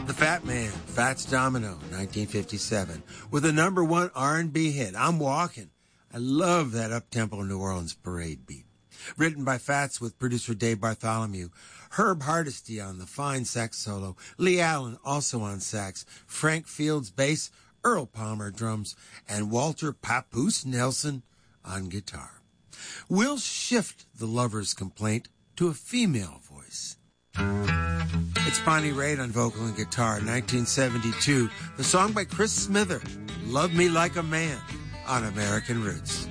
The Fat Man, Fats Domino, 1957, with a number one R&B hit, I'm Walking. I love that up-tempo New Orleans parade beat. Written by Fats with producer Dave Bartholomew, Herb Hardesty on the fine sax solo, Lee Allen also on sax, Frank Fields bass, Earl Palmer drums, and Walter Papoose Nelson on guitar. We'll shift the lover's complaint to a female voice. It's Bonnie Raitt on vocal and guitar, 1972. The song by Chris Smither, Love Me Like a Man, on American Roots.